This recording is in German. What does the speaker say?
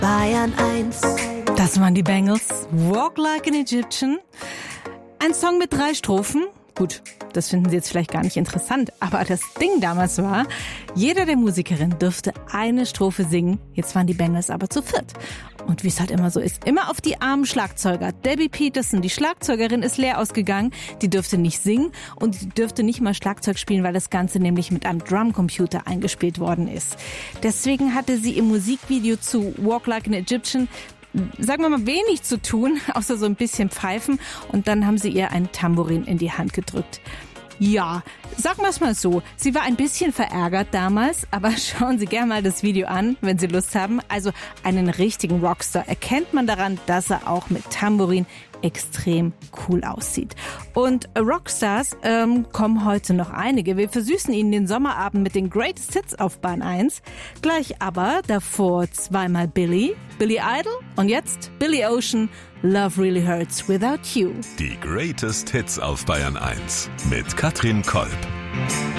Bayern 1. Das waren die Bangles. Walk Like an Egyptian. Ein Song mit 3 Strophen. Gut, das finden Sie jetzt vielleicht gar nicht interessant, aber das Ding damals war, jeder der Musikerinnen dürfte eine Strophe singen. Jetzt waren die Bangles aber zu 4. Und wie es halt immer so ist, immer auf die armen Schlagzeuger. Debbie Peterson, die Schlagzeugerin, ist leer ausgegangen. Die dürfte nicht singen und die dürfte nicht mal Schlagzeug spielen, weil das Ganze nämlich mit einem Drumcomputer eingespielt worden ist. Deswegen hatte sie im Musikvideo zu Walk Like an Egyptian, sagen wir mal, wenig zu tun, außer so ein bisschen pfeifen. Und dann haben sie ihr ein Tambourin in die Hand gedrückt. Ja, sagen wir es mal so, sie war ein bisschen verärgert damals, aber schauen Sie gerne mal das Video an, wenn Sie Lust haben. Also einen richtigen Rockstar erkennt man daran, dass er auch mit Tambourin extrem cool aussieht. Und Rockstars kommen heute noch einige. Wir versüßen Ihnen den Sommerabend mit den Greatest Hits auf Bahn 1. Gleich aber davor zweimal Billy Idol und jetzt Billy Ocean, Love Really Hurts Without You. Die Greatest Hits auf Bayern 1 mit Katrin Kolb.